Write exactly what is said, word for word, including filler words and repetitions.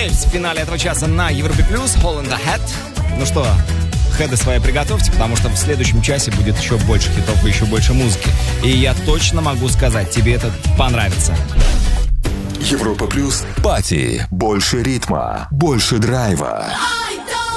Waves в финале этого часа на Европе Плюс. Hole in the Head. Ну что, хеды свои приготовьте, потому что в следующем часе будет еще больше хитов и еще больше музыки. И я точно могу сказать, тебе это понравится. Европа Плюс. Пати. Больше ритма, больше драйва.